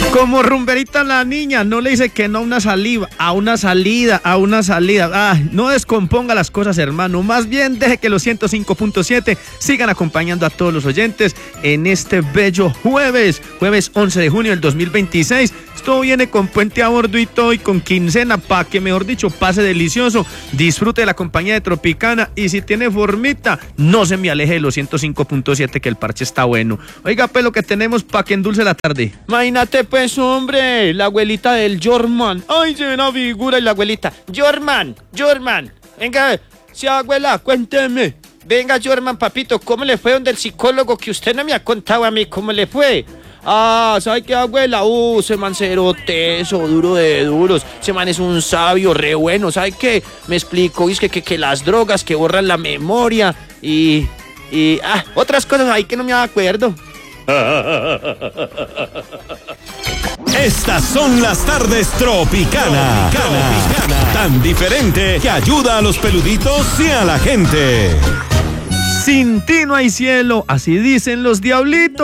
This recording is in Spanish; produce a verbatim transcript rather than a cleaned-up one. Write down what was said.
Como rumberita la niña, no le dice que no a una salida, a una salida, a una salida. Ah, no descomponga las cosas, hermano. Más bien deje que los ciento cinco punto siete sigan acompañando a todos los oyentes en este bello jueves, jueves once de junio del dos mil veintiséis. Esto viene con puente a bordo y todo y con quincena para que, mejor dicho, pase delicioso. Disfrute de la compañía de Tropicana y si tiene formita, no se me aleje de los ciento cinco punto siete que el parche está bueno. Oiga, pues lo que tenemos para que endulce la tarde. Imagínate pues, hombre, la abuelita del Jorman. Ay, se ve una figura y la abuelita. Jorman, Jorman. Venga, sí, abuela, cuénteme. Venga, Jorman, papito, ¿cómo le fue donde el psicólogo que usted no me ha contado a mí? ¿Cómo le fue? Ah, ¿sabe qué, abuela? Uh, ese man cero teso, duro de duros. Ese man es un sabio, re bueno. ¿Sabe qué? Me explicó, es que, que, que las drogas que borran la memoria y... y... ah, otras cosas ahí que no me acuerdo. Estas son las tardes Tropicana. Tropicana. Tan diferente que ayuda a los peluditos y a la gente. Sin ti no hay cielo, así dicen los diablitos.